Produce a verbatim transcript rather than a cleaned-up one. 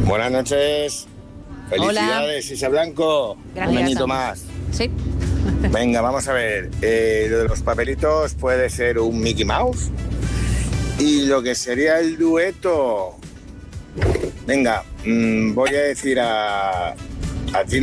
Buenas noches. Felicidades, Isa Blanco. Gracias. Un añito más. Sí. Venga, vamos a ver. Eh, lo de los papelitos puede ser un Mickey Mouse. Y lo que sería el dueto. Venga, mmm, voy a decir a, a Tina